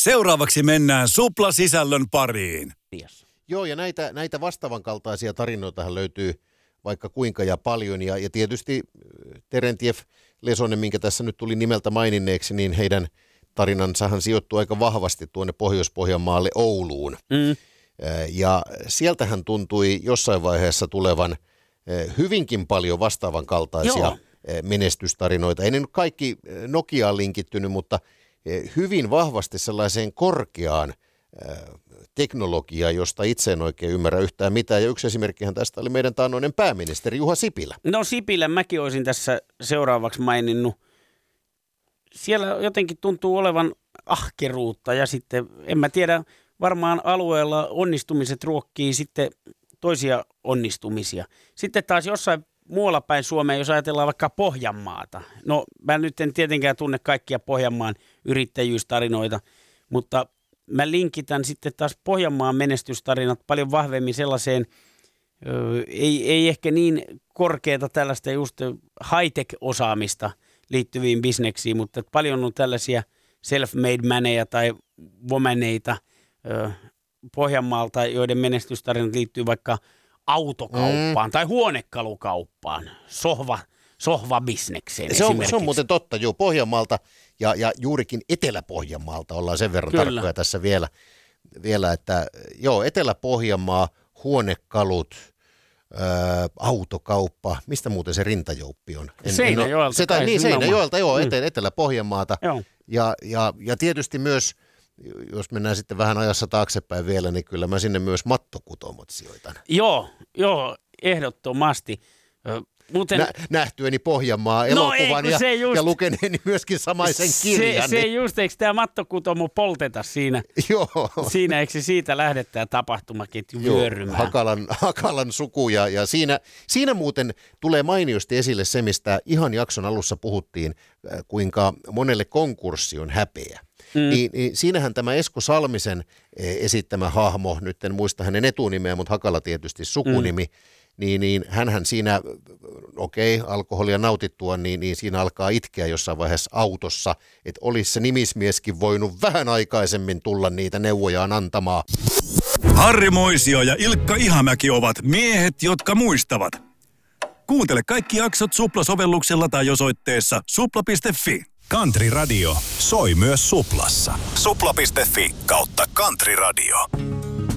Seuraavaksi mennään Supla-sisällön pariin. Joo, ja näitä vastaavan kaltaisia tarinoitahan löytyy vaikka kuinka ja paljon. Ja tietysti Terentiev Lesonen, minkä tässä nyt tuli nimeltä maininneeksi, niin heidän tarinansahan sijoittuu aika vahvasti tuonne Pohjois-Pohjanmaalle Ouluun. Ja sieltähän tuntui jossain vaiheessa tulevan hyvinkin paljon vastaavan kaltaisia menestystarinoita. Ei ne nyt kaikki Nokiaan linkittynyt, mutta hyvin vahvasti sellaiseen korkeaan teknologiaan, josta itse en oikein ymmärrä yhtään mitään. Ja yksi esimerkkihän tästä oli meidän taannoinen pääministeri Juha Sipilä. No Sipilä mäkin olisin tässä seuraavaksi maininnut. Siellä jotenkin tuntuu olevan ahkeruutta ja sitten, en mä tiedä, varmaan alueella onnistumiset ruokkii sitten toisia onnistumisia. Sitten taas jossain muualla päin Suomea, jos ajatellaan vaikka Pohjanmaata. No mä nyt en tietenkään tunne kaikkia Pohjanmaan yrittäjyystarinoita, mutta mä linkitän sitten taas Pohjanmaan menestystarinat paljon vahvemmin sellaiseen, ei ehkä niin korkeata tällaista just high-tech-osaamista liittyviin bisneksiin, mutta paljon on tällaisia self-made maneja tai womaneita Pohjanmaalta, joiden menestystarinat liittyy vaikka autokauppaan tai huonekalukauppaan, sohvabisnekseen se on muuten totta, joo, Pohjanmaalta ja juurikin Etelä-Pohjanmaalta ollaan sen verran tarkkoja tässä vielä, että joo, Etelä-Pohjanmaa, huonekalut, autokauppa, mistä muuten se rintajouppi on? Seinäjoelta. Seinäjoelta, joo, Etelä-Pohjanmaata. Ja tietysti myös, jos mennään sitten vähän ajassa taaksepäin vielä, niin kyllä mä sinne myös mattokutomot sijoitan. Joo, ehdottomasti. Nähtyäni Pohjanmaa elokuvan ja lukeneeni myöskin samaisen kirjan. Se just, eikö tämä mattokutomo polteta siinä? Joo. Siinä, eikö se siitä lähdetään tapahtumaketju vyörymään? Hakalan suku ja siinä muuten tulee mainiosti esille se, mistä ihan jakson alussa puhuttiin, kuinka monelle konkurssi on häpeä. Niin siinähän tämä Esko Salmisen esittämä hahmo, nyt en muista hänen etunimeä, mutta Hakala tietysti sukunimi, niin hänhän siinä, alkoholia nautittua, niin siinä alkaa itkeä jossain vaiheessa autossa, että olisi se nimismieskin voinut vähän aikaisemmin tulla niitä neuvojaan antamaan. Harri Moisio ja Ilkka Ihamäki ovat miehet, jotka muistavat. Kuuntele kaikki jaksot Supla-sovelluksella tai osoitteessa supla.fi. Country Radio soi myös Suplassa. Supla.fi/Country Radio.